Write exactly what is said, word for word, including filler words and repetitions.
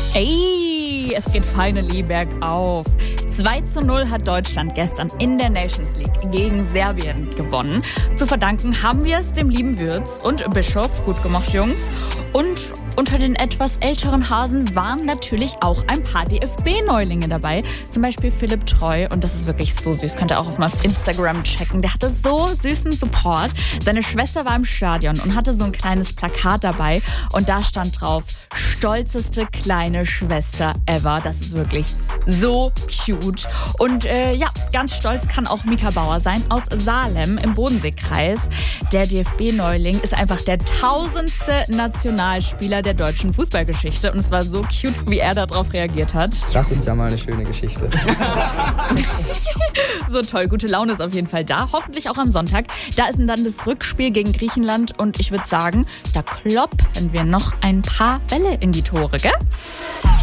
Ey, es geht finally bergauf. zwei zu null hat Deutschland gestern in der Nations League gegen Serbien gewonnen. Zu verdanken haben wir es dem lieben Würz und Bischof, gut gemacht Jungs. Und unter den etwas älteren Hasen waren natürlich auch ein paar D F B-Neulinge dabei. Zum Beispiel Philipp Treu. Und das ist wirklich so süß. Könnt ihr auch auf meinem Instagram checken. Der hatte so süßen Support. Seine Schwester war im Stadion und hatte so ein kleines Plakat dabei. Und da stand drauf, stolzeste kleine Schwester ever. Das ist wirklich so cute. Und äh, ja, ganz stolz kann auch Mika Bauer sein aus Salem im Bodenseekreis. Der D F B-Neuling ist einfach der tausendste Nationalspieler der deutschen Fußballgeschichte. Und es war so cute, wie er darauf reagiert hat. Das ist ja mal eine schöne Geschichte. So toll, gute Laune ist auf jeden Fall da. Hoffentlich auch am Sonntag. Da ist dann das Rückspiel gegen Griechenland. Und ich würde sagen, da kloppen wir noch ein paar Bälle in die Tore, gell?